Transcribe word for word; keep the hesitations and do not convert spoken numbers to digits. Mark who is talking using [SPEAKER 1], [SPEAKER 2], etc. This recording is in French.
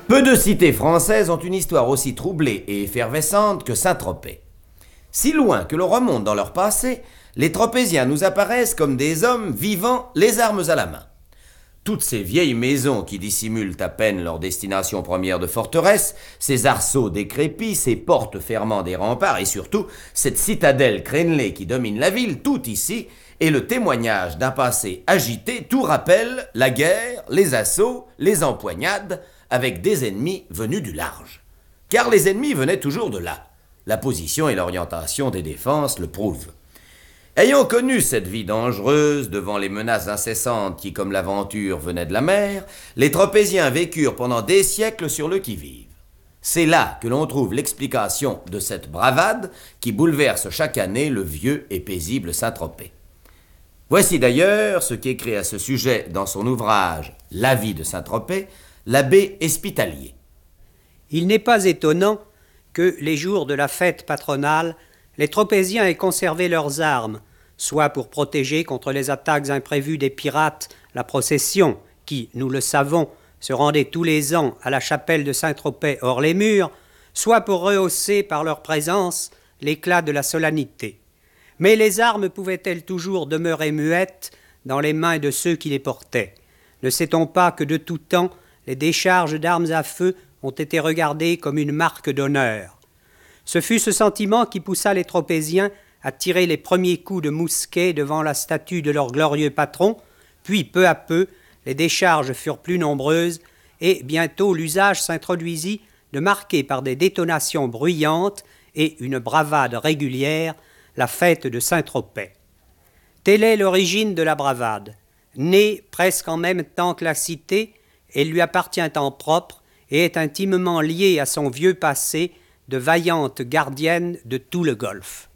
[SPEAKER 1] Peu de cités françaises ont une histoire aussi troublée et effervescente que Saint-Tropez. Si loin que l'on remonte dans leur passé, les Tropéziens nous apparaissent comme des hommes vivant les armes à la main. Toutes ces vieilles maisons qui dissimulent à peine leur destination première de forteresse, ces arceaux décrépits, ces portes fermant des remparts et surtout cette citadelle crénelée qui domine la ville, tout ici est le témoignage d'un passé agité, tout rappelle la guerre, les assauts, les empoignades avec des ennemis venus du large. Car les ennemis venaient toujours de là. La position et l'orientation des défenses le prouvent. Ayant connu cette vie dangereuse devant les menaces incessantes qui, comme l'aventure, venaient de la mer, les Tropéziens vécurent pendant des siècles sur le qui-vive. C'est là que l'on trouve l'explication de cette bravade qui bouleverse chaque année le vieux et paisible Saint-Tropez. Voici d'ailleurs ce qu'écrit à ce sujet dans son ouvrage « La vie de Saint-Tropez » l'abbé Espitalier.
[SPEAKER 2] Il n'est pas étonnant que, les jours de la fête patronale, les Tropéziens aient conservé leurs armes, soit pour protéger contre les attaques imprévues des pirates la procession qui, nous le savons, se rendait tous les ans à la chapelle de Saint-Tropez hors les murs, soit pour rehausser par leur présence l'éclat de la solennité. Mais les armes pouvaient-elles toujours demeurer muettes dans les mains de ceux qui les portaient? Ne sait-on pas que de tout temps, les décharges d'armes à feu ont été regardées comme une marque d'honneur? Ce fut ce sentiment qui poussa les Tropéziens à tirer les premiers coups de mousquet devant la statue de leur glorieux patron, puis peu à peu, les décharges furent plus nombreuses et bientôt l'usage s'introduisit de marquer par des détonations bruyantes et une bravade régulière la fête de Saint-Tropez. Telle est l'origine de la bravade. Née presque en même temps que la cité, elle lui appartient en propre et est intimement liée à son vieux passé de vaillante gardienne de tout le Golfe.